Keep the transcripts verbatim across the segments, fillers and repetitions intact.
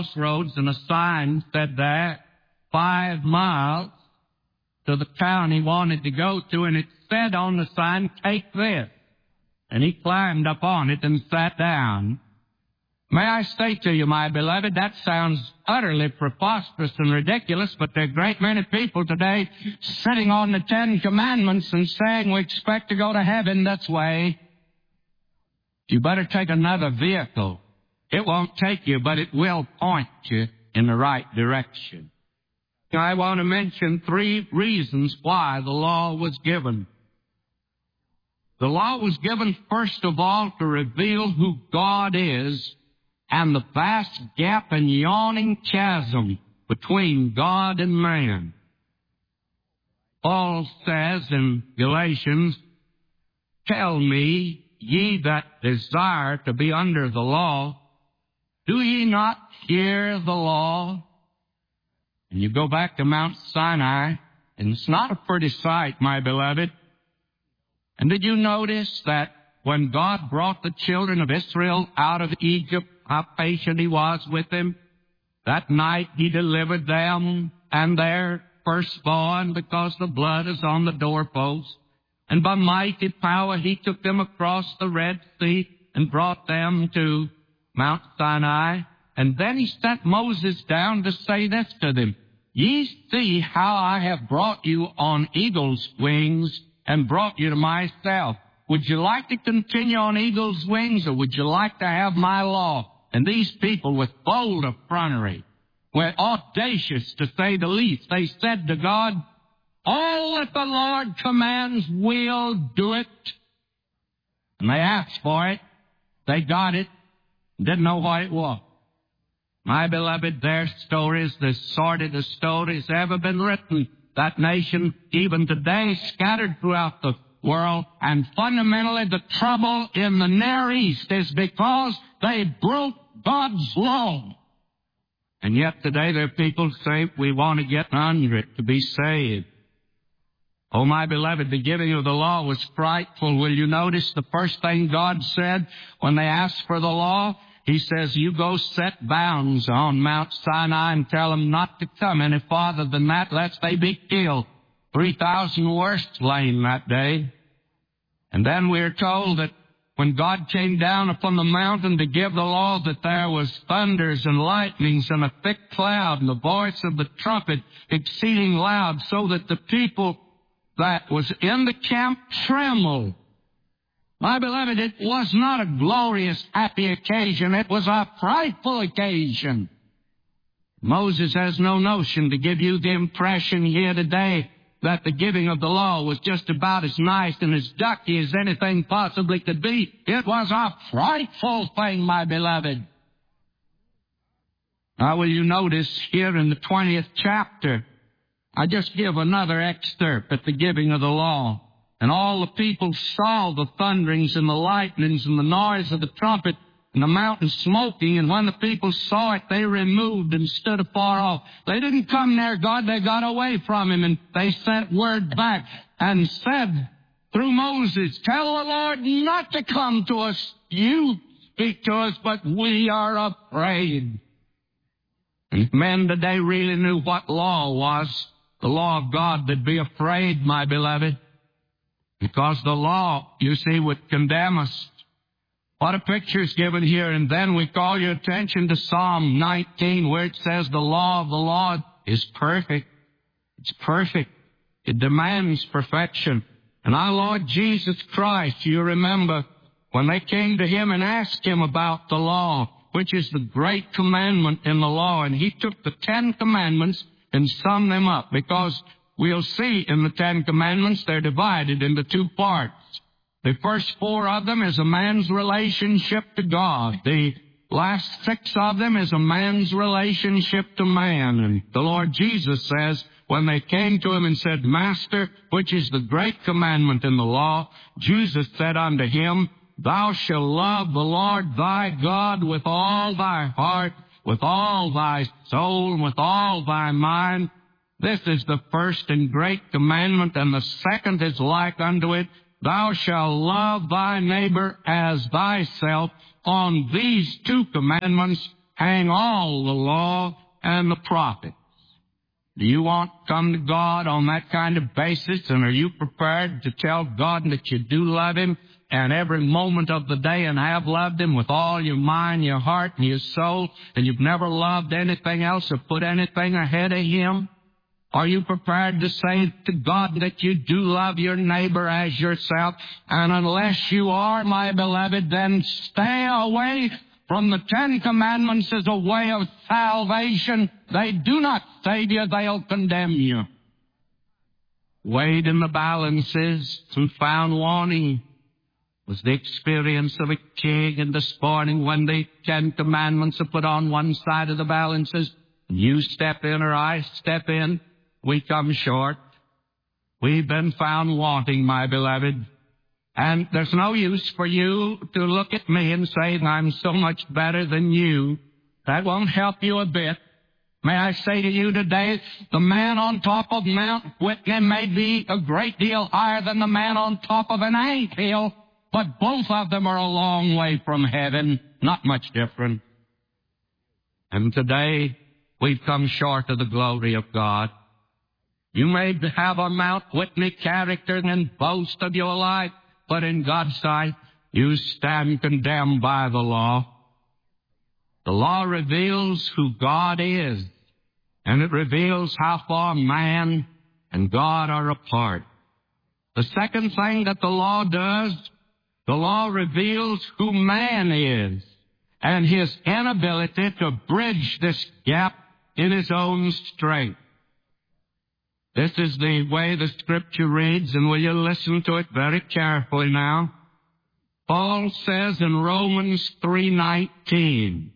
crossroads, and a sign said there, five miles to the town he wanted to go to, and it said on the sign, take this. And he climbed up on it and sat down. May I say to you, my beloved, that sounds utterly preposterous and ridiculous, but there are a great many people today sitting on the Ten Commandments and saying we expect to go to heaven this way. You better take another vehicle. It won't take you, but it will point you in the right direction. I want to mention three reasons why the law was given. The law was given, first of all, to reveal who God is and the vast gap and yawning chasm between God and man. Paul says in Galatians, tell me, ye that desire to be under the law, do ye not hear the law? And you go back to Mount Sinai, and it's not a pretty sight, my beloved. And did you notice that when God brought the children of Israel out of Egypt, how patient he was with them? That night he delivered them and their firstborn, because the blood is on the doorpost. And by mighty power he took them across the Red Sea and brought them to Mount Sinai. And then he sent Moses down to say this to them, ye see how I have brought you on eagle's wings and brought you to myself. Would you like to continue on eagle's wings, or would you like to have my law? And these people, with bold effrontery, were audacious to say the least. They said to God, all that the Lord commands, we'll do it. And they asked for it. They got it. Didn't know what it was. My beloved, their story is the sordidest story that's ever been written. That nation, even today, scattered throughout the world. And fundamentally, the trouble in the Near East is because they broke God's law. And yet today there are people who say we want to get under it to be saved. Oh, my beloved, the giving of the law was frightful. Will you notice the first thing God said when they asked for the law? He says, you go set bounds on Mount Sinai and tell them not to come any farther than that, lest they be killed. Three thousand were slain that day. And then we are told that when God came down upon the mountain to give the law, that there was thunders and lightnings and a thick cloud and the voice of the trumpet exceeding loud, so that the people that was in the camp trembled. My beloved, it was not a glorious, happy occasion. It was a frightful occasion. Moses has no notion to give you the impression here today that the giving of the law was just about as nice and as ducky as anything possibly could be. It was a frightful thing, my beloved. Now, will you notice here in the twentieth chapter, I just give another excerpt at the giving of the law. And all the people saw the thunderings and the lightnings and the noise of the trumpet and the mountain smoking. And when the people saw it, they removed and stood afar off. They didn't come near God. They got away from him. And they sent word back and said through Moses, tell the Lord not to come to us. You speak to us, but we are afraid. And if men today really knew what law was, the law of God, they'd be afraid, my beloved. Because the law, you see, would condemn us. What a picture is given here. And then we call your attention to Psalm nineteen, where it says the law of the Lord is perfect. It's perfect. It demands perfection. And our Lord Jesus Christ, you remember, when they came to him and asked him about the law, which is the great commandment in the law, and he took the Ten Commandments and summed them up, because we'll see in the Ten Commandments they're divided into two parts. The first four of them is a man's relationship to God. The last six of them is a man's relationship to man. And the Lord Jesus says, when they came to him and said, Master, which is the great commandment in the law, Jesus said unto him, Thou shalt love the Lord thy God with all thy heart, with all thy soul, and with all thy mind. This is the first and great commandment, and the second is like unto it. Thou shalt love thy neighbor as thyself. On these two commandments hang all the law and the prophets. Do you want to come to God on that kind of basis, and are you prepared to tell God that you do love Him and every moment of the day and have loved Him with all your mind, your heart, and your soul, and you've never loved anything else or put anything ahead of Him? Are you prepared to say to God that you do love your neighbor as yourself? And unless you are, my beloved, then stay away from the Ten Commandments as a way of salvation. They do not save you, they'll condemn you. Weighed in the balances and found wanting was the experience of a king. And this morning, when the Ten Commandments are put on one side of the balances, and you step in or I step in, we come short. We've been found wanting, my beloved. And there's no use for you to look at me and say I'm so much better than you. That won't help you a bit. May I say to you today, the man on top of Mount Whitney may be a great deal higher than the man on top of an anthill, but both of them are a long way from heaven, not much different. And today, we've come short of the glory of God. You may have a Mount Whitney character and boast of your life, but in God's sight, you stand condemned by the law. The law reveals who God is, and it reveals how far man and God are apart. The second thing that the law does, the law reveals who man is, and his inability to bridge this gap in his own strength. This is the way the Scripture reads, and will you listen to it very carefully now? Paul says in Romans three nineteen,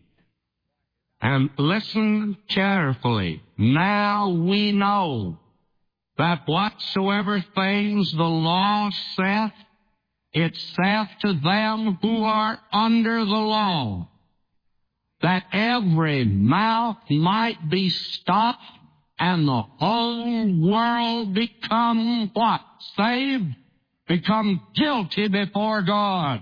and listen carefully, now we know that whatsoever things the law saith, it saith to them who are under the law, that every mouth might be stopped, and the whole world become what? Saved? Become guilty before God.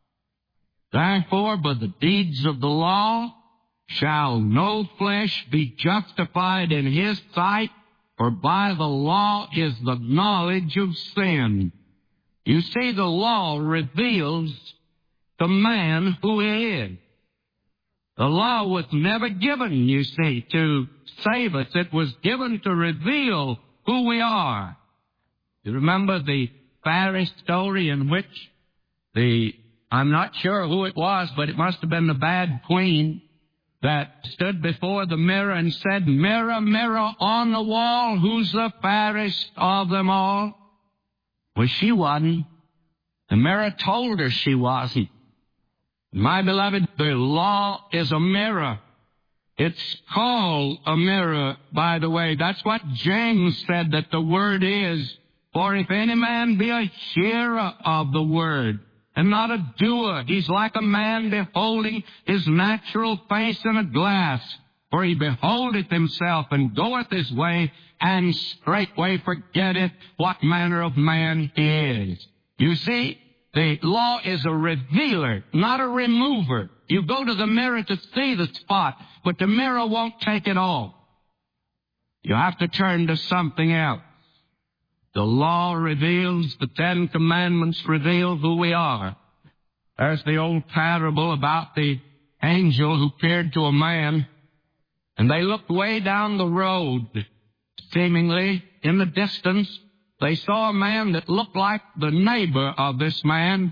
Therefore, by the deeds of the law shall no flesh be justified in his sight, for by the law is the knowledge of sin. You see, the law reveals the man who he is. The law was never given, you see, to save us. It was given to reveal who we are. You remember the fairy story in which the, I'm not sure who it was, but it must have been the bad queen that stood before the mirror and said, mirror, mirror on the wall, who's the fairest of them all? Well, she wasn't. The mirror told her she wasn't. My beloved, the law is a mirror. It's called a mirror, by the way. That's what James said that the word is. For if any man be a hearer of the word and not a doer, he's like a man beholding his natural face in a glass. For he beholdeth himself and goeth his way, and straightway forgetteth what manner of man he is. You see, the law is a revealer, not a remover. You go to the mirror to see the spot, but the mirror won't take it all. You have to turn to something else. The law reveals, the Ten Commandments reveal who we are. There's the old parable about the angel who appeared to a man, and they looked way down the road, seemingly in the distance. They saw a man that looked like the neighbor of this man,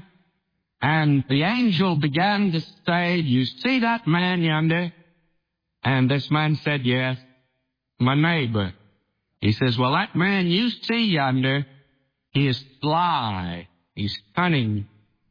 and the angel began to say, you see that man yonder? And this man said, yes, my neighbor. He says, well, that man you see yonder, he is sly, he's cunning,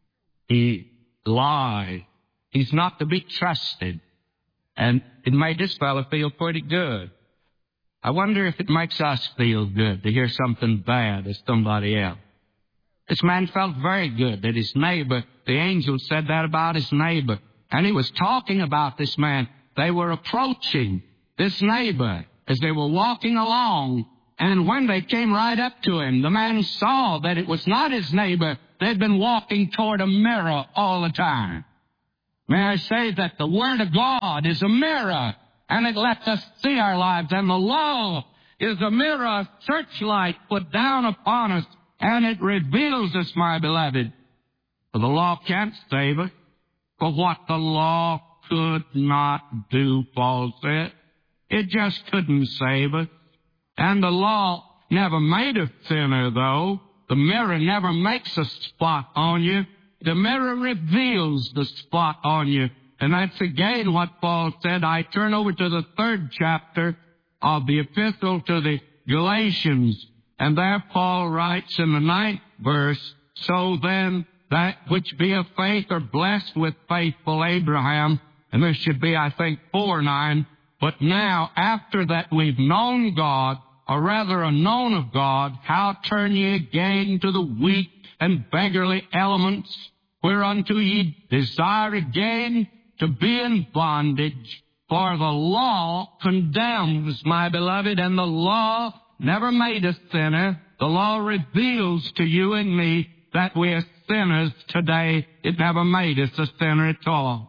he lies, he's not to be trusted. And it made this fellow feel pretty good. I wonder if it makes us feel good to hear something bad of somebody else. This man felt very good that his neighbor, the angel said that about his neighbor. And he was talking about this man. They were approaching this neighbor as they were walking along. And when they came right up to him, the man saw that it was not his neighbor. They'd been walking toward a mirror all the time. May I say that the Word of God is a mirror, and it lets us see our lives, and the law is a mirror, a searchlight put down upon us, and it reveals us, my beloved. For the law can't save us. For what the law could not do, Paul said. It just couldn't save us. And the law never made a sinner, though. The mirror never makes a spot on you. The mirror reveals the spot on you. And that's again what Paul said. I turn over to the third chapter of the epistle to the Galatians. And there Paul writes in the ninth verse, so then that which be of faith are blessed with faithful Abraham. And there should be, I think, four nine. But now, after that we've known God, or rather are known of God, how turn ye again to the weak and beggarly elements, whereunto ye desire again to be in bondage? For the law condemns, my beloved, and the law never made a sinner. The law reveals to you and me that we are sinners today. It never made us a sinner at all.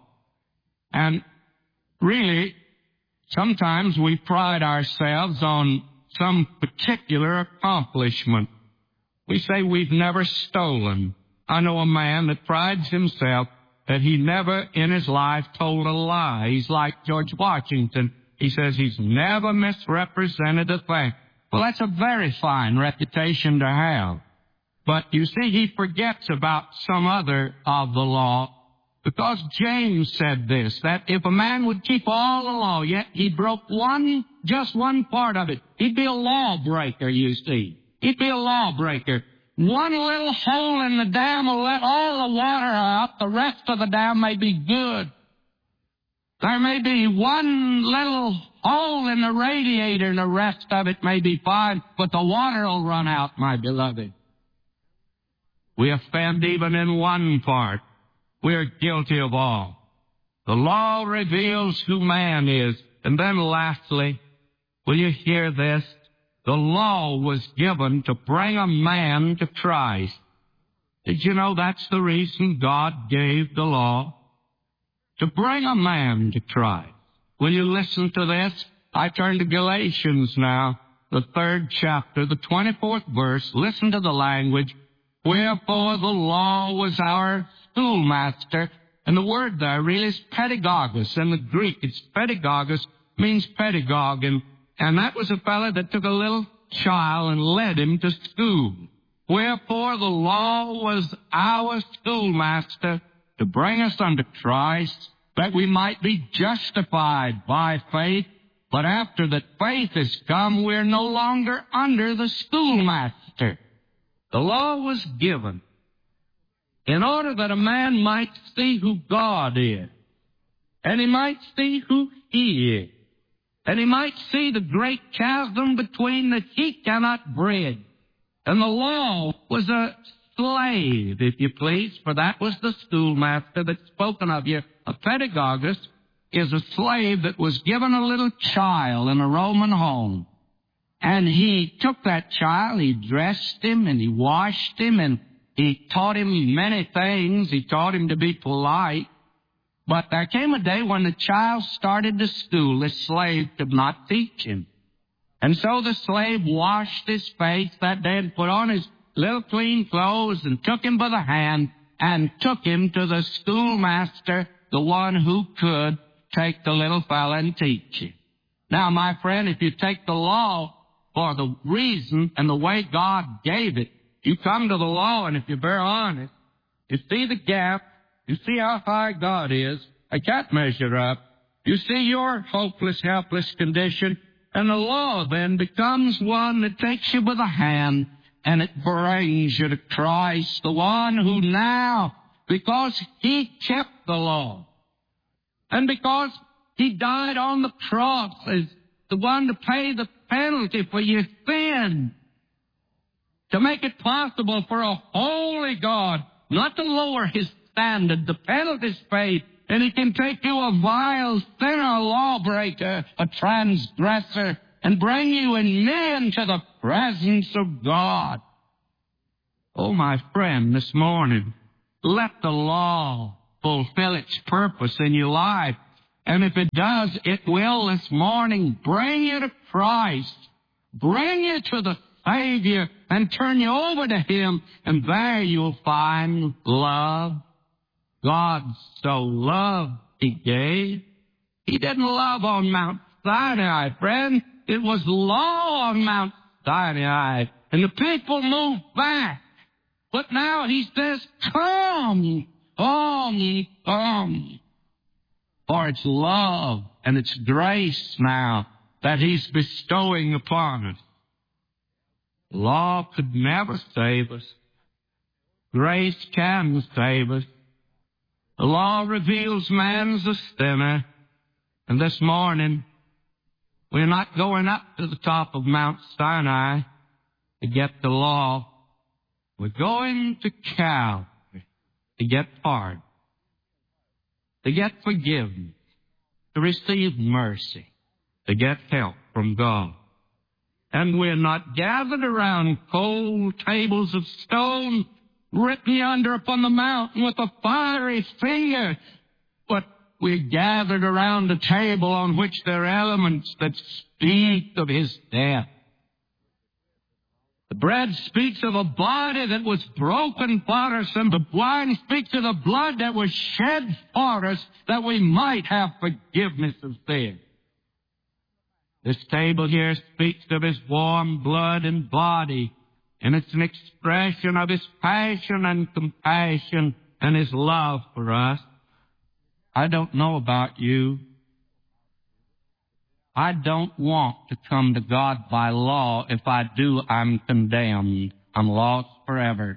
And really, sometimes we pride ourselves on some particular accomplishment. We say we've never stolen. I know a man that prides himself that he never in his life told a lie. He's like George Washington. He says he's never misrepresented a thing. Well, that's a very fine reputation to have. But you see, he forgets about some other of the law, because James said this, that if a man would keep all the law, yet he broke one, just one part of it, he'd be a lawbreaker, you see. He'd be a lawbreaker. One little hole in the dam will let all the water out. The rest of the dam may be good. There may be one little hole in the radiator, and the rest of it may be fine, but the water will run out, my beloved. We offend even in one part. We're guilty of all. The law reveals who man is. And then lastly, will you hear this? The law was given to bring a man to Christ. Did you know that's the reason God gave the law? To bring a man to Christ. Will you listen to this? I turn to Galatians now, the third chapter, the twenty-fourth verse. Listen to the language. Wherefore the law was our schoolmaster. And the word there really is pedagogus. In the Greek, it's pedagogus, means pedagogue. And, and that was a fellow that took a little child and led him to school. Wherefore the law was our schoolmaster to bring us unto Christ, that we might be justified by faith. But after that faith has come, we're no longer under the schoolmaster. The law was given in order that a man might see who God is, and he might see who he is, and he might see the great chasm between that he cannot bridge. And the law was a slave, if you please, for that was the schoolmaster that's spoken of here. A pedagogus is a slave that was given a little child in a Roman home. And he took that child, he dressed him, and he washed him, and he taught him many things. He taught him to be polite. But there came a day when the child started to school. The slave could not teach him. And so the slave washed his face that day and put on his little clean clothes and took him by the hand and took him to the schoolmaster, the one who could take the little fella and teach him. Now, my friend, if you take the law for the reason and the way God gave it, you come to the law, and if you're very honest, you see the gap, you see how high God is. I can't measure up. You see your hopeless, helpless condition, and the law then becomes one that takes you by the hand, and it brings you to Christ, the one who now, because he kept the law, and because he died on the cross as the one to pay the penalty for your sin, to make it possible for a holy God not to lower his standard. The penalty's paid, and he can take you, a vile sinner, a lawbreaker, a transgressor, and bring you and me into the presence of God. Oh, my friend, this morning, let the law fulfill its purpose in your life. And if it does, it will this morning bring you to Christ, bring you to the Savior, and turn you over to Him, and there you'll find love. God so loved, He gave. He didn't love on Mount Sinai, friend. It was law on Mount Sinai, and the people moved back. But now He says, come, come, come. For it's love and it's grace now that He's bestowing upon us. Law could never save us. Grace can save us. The law reveals man's a sinner. And this morning, we're not going up to the top of Mount Sinai to get the law. We're going to Calvary to get pardon, to get forgiveness, to receive mercy, to get help from God. And we're not gathered around cold tables of stone written yonder upon the mountain with a fiery finger, but we're gathered around a table on which there are elements that speak of His death. The bread speaks of a body that was broken for us, and the wine speaks of the blood that was shed for us, that we might have forgiveness of sin. This table here speaks of His warm blood and body, and it's an expression of His passion and compassion and His love for us. I don't know about you. I don't want to come to God by law. If I do, I'm condemned. I'm lost forever.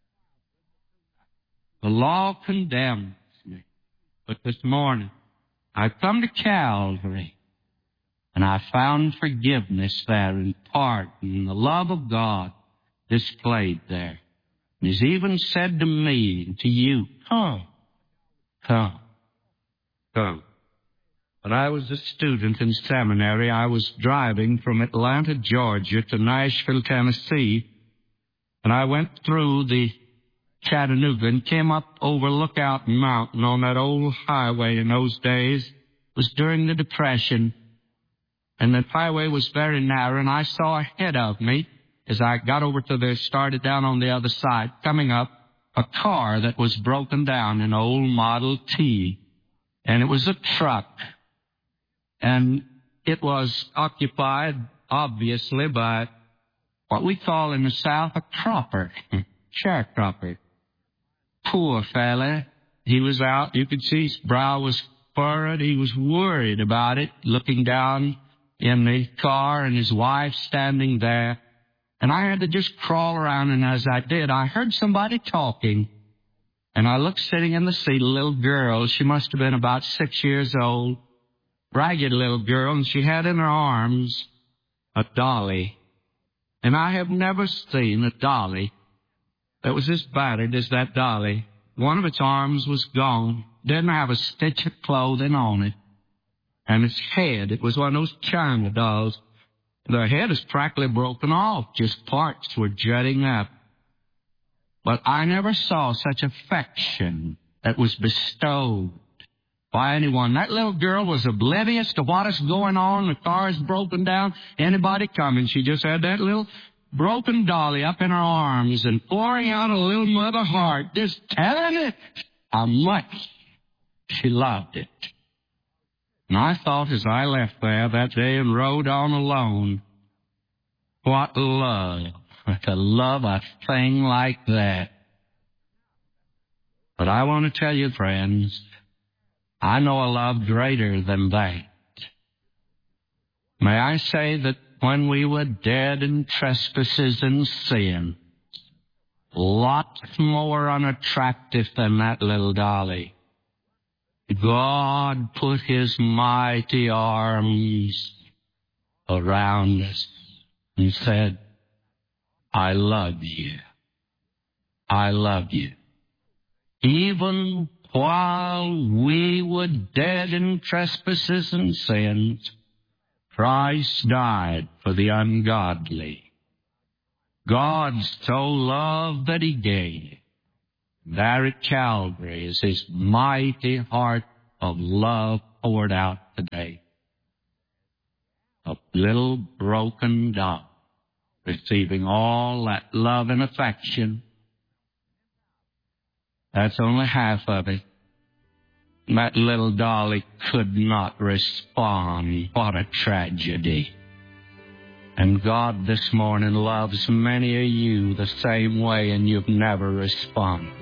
The law condemns me. But this morning, I've come to Calvary, and I found forgiveness there and pardon and the love of God displayed there. And He's even said to me and to you, come, come, come. When I was a student in seminary, I was driving from Atlanta, Georgia to Nashville, Tennessee, and I went through the Chattanooga and came up over Lookout Mountain on that old highway in those days. It was during the Depression, and the highway was very narrow, and I saw ahead of me, as I got over to the, started down on the other side, coming up, a car that was broken down, an old Model T, and it was a truck. And it was occupied, obviously, by what we call in the South a cropper, sharecropper. Poor fella. He was out. You could see his brow was furrowed. He was worried about it, looking down in the car and his wife standing there. And I had to just crawl around, and as I did, I heard somebody talking. And I looked sitting in the seat, a little girl. She must have been about six years old. Ragged little girl, and she had in her arms a dolly. And I have never seen a dolly that was as battered as that dolly. One of its arms was gone, didn't have a stitch of clothing on it. And its head, it was one of those China dolls. The head is practically broken off, just parts were jutting up. But I never saw such affection that was bestowed by anyone. That little girl was oblivious to what is going on. The car is broken down. Anybody coming, she just had that little broken dolly up in her arms and pouring out a little mother heart, just telling it how much she loved it. And I thought as I left there that day and rode on alone, what love, to love a thing like that. But I want to tell you, friends, I know a love greater than that. May I say that when we were dead in trespasses and sin, lots more unattractive than that little dolly, God put His mighty arms around us and said, I love you. I love you. Even while we were dead in trespasses and sins, Christ died for the ungodly. God so loved that He gave. There at Calvary is His mighty heart of love poured out today. A little broken dog receiving all that love and affection. That's only half of it. That little dolly could not respond. What a tragedy. And God this morning loves many of you the same way, and you've never responded.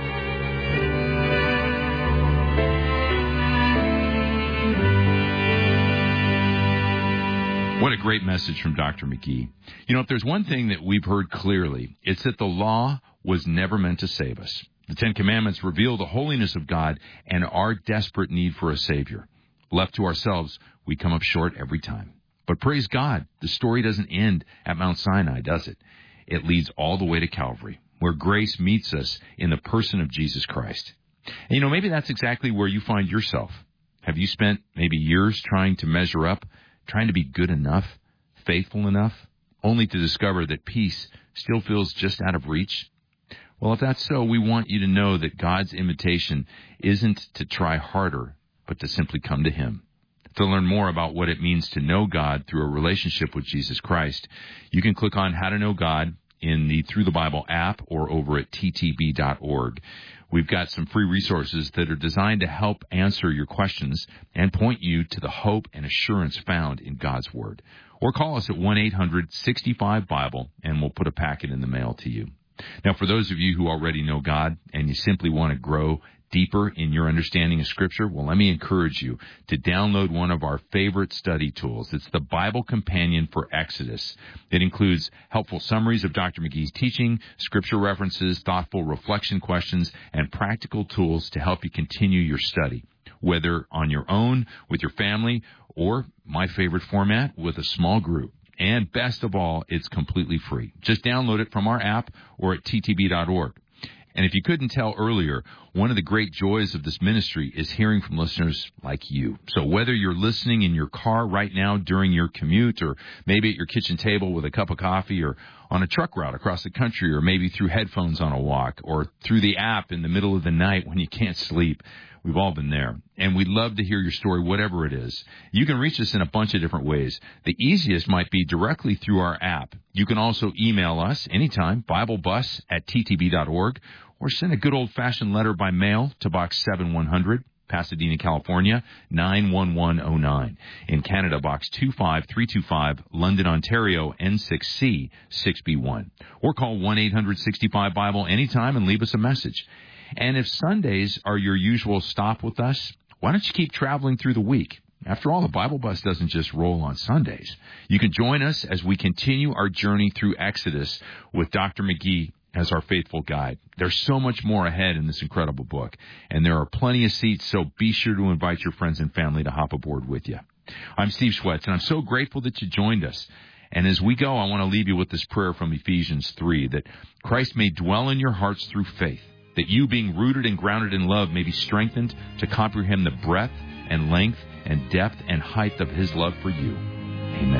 What a great message from Doctor McGee. You know, if there's one thing that we've heard clearly, it's that the law was never meant to save us. The Ten Commandments reveal the holiness of God and our desperate need for a Savior. Left to ourselves, we come up short every time. But praise God, the story doesn't end at Mount Sinai, does it? It leads all the way to Calvary, where grace meets us in the person of Jesus Christ. And you know, maybe that's exactly where you find yourself. Have you spent maybe years trying to measure up, trying to be good enough, faithful enough, only to discover that peace still feels just out of reach? Well, if that's so, we want you to know that God's invitation isn't to try harder, but to simply come to Him. To learn more about what it means to know God through a relationship with Jesus Christ, you can click on How to Know God in the Through the Bible app or over at T T B dot org. We've got some free resources that are designed to help answer your questions and point you to the hope and assurance found in God's Word. Or call us at one eight hundred sixty-five Bible, and we'll put a packet in the mail to you. Now, for those of you who already know God and you simply want to grow deeper in your understanding of Scripture, well, let me encourage you to download one of our favorite study tools. It's the Bible Companion for Exodus. It includes helpful summaries of Doctor McGee's teaching, Scripture references, thoughtful reflection questions, and practical tools to help you continue your study, whether on your own, with your family, or my favorite format, with a small group. And best of all, it's completely free. Just download it from our app or at T T B dot org. And if you couldn't tell earlier, one of the great joys of this ministry is hearing from listeners like you. So whether you're listening in your car right now during your commute, or maybe at your kitchen table with a cup of coffee, or on a truck route across the country, or maybe through headphones on a walk, or through the app in the middle of the night when you can't sleep, we've all been there. And we'd love to hear your story, whatever it is. You can reach us in a bunch of different ways. The easiest might be directly through our app. You can also email us anytime, BibleBus at T T B dot org, or send a good old-fashioned letter by mail to Box seven one hundred, Pasadena, California, nine one one oh nine. In Canada, Box two five three two five, London, Ontario, N six C six B one. Or call one eight hundred sixty-five Bible anytime and leave us a message. And if Sundays are your usual stop with us, why don't you keep traveling through the week? After all, the Bible Bus doesn't just roll on Sundays. You can join us as we continue our journey through Exodus with Doctor McGee as our faithful guide. There's so much more ahead in this incredible book, and there are plenty of seats, so be sure to invite your friends and family to hop aboard with you. I'm Steve Schwetz, and I'm so grateful that you joined us. And as we go, I want to leave you with this prayer from Ephesians three, that Christ may dwell in your hearts through faith, that you, being rooted and grounded in love, may be strengthened to comprehend the breadth and length and depth and height of His love for you. Amen.